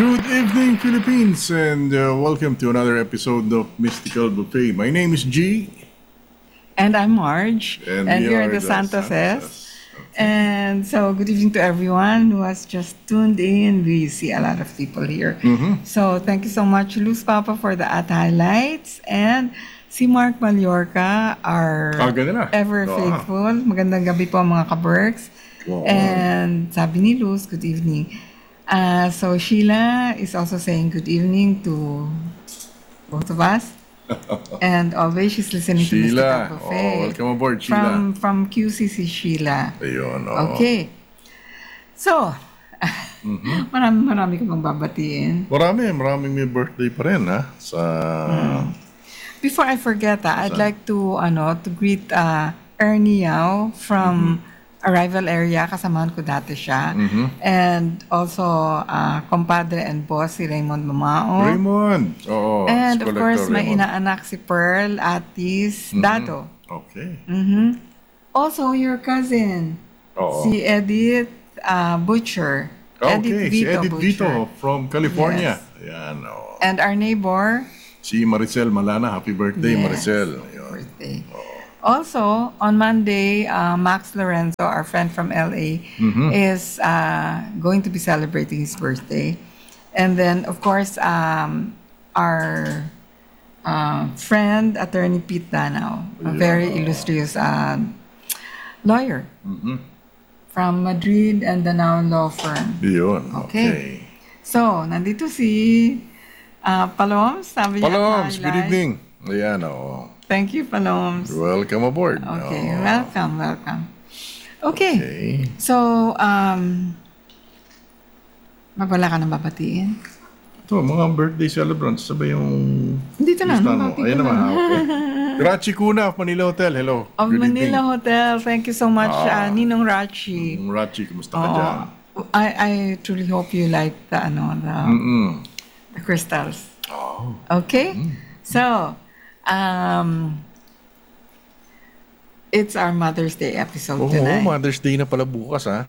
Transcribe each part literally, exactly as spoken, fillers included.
Good evening, Philippines, and uh, welcome to another episode of Mystical Buffet. My name is G. And I'm Marge, And and, we we're are the the Santoses. Santoses. And so, good evening to everyone who has just tuned in. We see a lot of people here. Mm-hmm. So, thank you so much, Luz Papa, for the at highlights. And si Mark Mallorca, our Ah, ganda na. ever Ah. faithful. Magandang gabi po mga ka-Berks. Oo. And sabi ni Luz, good evening. Uh, so, Sheila is also saying good evening to both of us. And always she's listening to Mister Sheila. Buffet. Oh, welcome aboard, Sheila. From from Q C C Sheila. Ayun, oo. Okay. So, marami marami ka bang babatiin? Marami, maraming may birthday pa rin, ha? Sa... Before I forget, ah, I'd Saan? like to ano to greet uh, Ernie Yao from Arrival Area. Kasamahan ko dati siya. And also, uh, compadre and boss si Raymond Mamao. Raymond. Oo. And si of Collector course, may Raymond. inaanak si Pearl, Atis, Dado. Okay. Mhm. Also, your cousin, Oo. si Edith uh, Butcher. Okay, si Edith Butcher. Vito from California. Yan, oo. And our neighbor, Si Maricel Malana. Happy birthday, Yes. Maricel. Ayun. birthday. Also, on Monday, uh, Max Lorenzo, our friend from L A, is uh, going to be celebrating his birthday. And then, of course, um, our uh, friend, Attorney Pete Danao, a very illustrious uh, lawyer from Madrid and Danao Law Firm. Yun, Okay. okay. So, nandito si uh, Paloms. Sabi niya, Paloms, good highlight. evening. Ayan, oo. Thank you, Paloms. Welcome aboard. Okay, Oo. welcome, welcome. Okay, Okay. so, um, mabala ka nang babatiin? Ito, mga birthday celebrants, sabay yung... Dito na, listahan nung mo. Ayan naman, ha, okay. Grachi Kuna of Manila Hotel, hello. Of Good Manila evening. Hotel, thank you so much, Ah. uh, Ninong Rachi. Mm, Rachi, kumusta ka Oo. dyan? I, I truly hope you like the, ano, the, Mm-mm. the crystals. Oh. Okay? So, um, it's our Mother's Day episode Oo, tonight. Mother's Day na pala bukas, ha?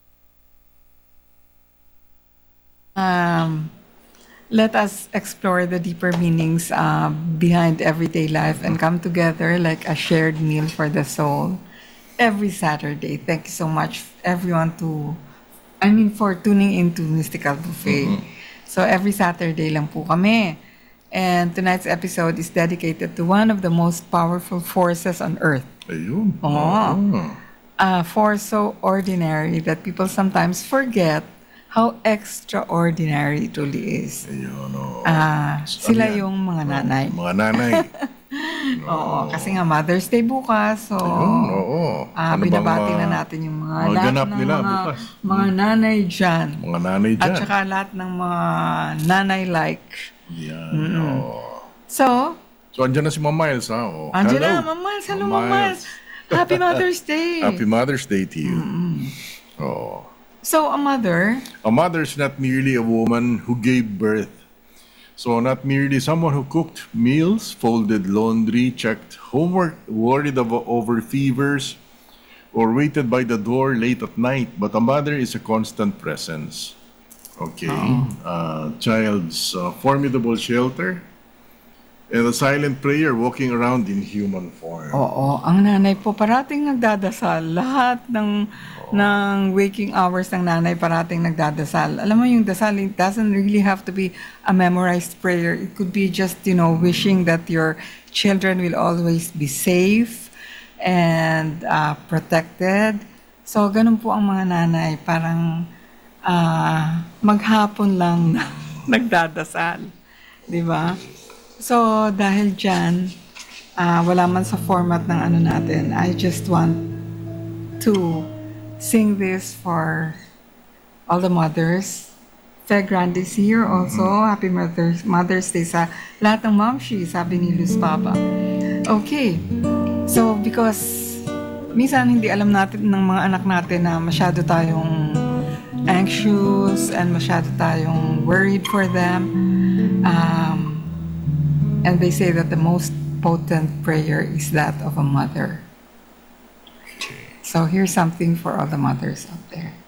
Um, let us explore the deeper meanings uh, behind everyday life and come together like a shared meal for the soul every Saturday. Thank you so much, everyone, to I mean for tuning into Mystical Buffet. So every Saturday lang po kami. And tonight's episode is dedicated to one of the most powerful forces on earth. Ayun. Oo. Oo. A force so ordinary that people sometimes forget how extraordinary it truly is. Ayun, oo. Ah, sila yan? yung mga nanay. Mga nanay. Oo, kasi nga Mother's Day bukas. So, Ayun, oo. ah, Ano bang binabati mga- na natin yung mga mga lahat ganap ng nila mga, bukas? mga nanay dyan. Mga nanay dyan. At saka lahat ng mga nanay-like. Yan, oo. So, So, andyan na si Ma'am Miles, ha? Oh, andyan hello. na, Mamas. Hello, Ma'am Mamas. Happy Mother's Day. Happy Mother's Day to you. Oh. So, a mother, A mother is not merely a woman who gave birth. So, not merely someone who cooked meals, folded laundry, checked homework, worried abo- over fevers, or waited by the door late at night, but a mother is a constant presence. Okay. Uh, child's uh, formidable shelter, and a silent prayer walking around in human form. oo, ang nanay po parating nagdadasal. Lahat ng ng waking hours ng nanay parating nagdadasal. Alam mo yung dasal, it doesn't really have to be a memorized prayer. It could be just, you know, wishing that your children will always be safe and uh, protected. So, ganun po ang mga nanay. Parang ah, maghapon lang na nagdadasal. Di ba? So, dahil dyan, ah, wala man sa format ng ano natin, I just want to sing this for all the mothers. Fe Grande is here also. Happy Mother's, Mother's Day sa lahat ng momshi, sabi ni Luz Papa. Okay. So, because minsan hindi alam natin ng mga anak natin na masyado tayong anxious and masyado tayong worried for them. Um, And they say that the most potent prayer is that of a mother. So here's something for all the mothers out there.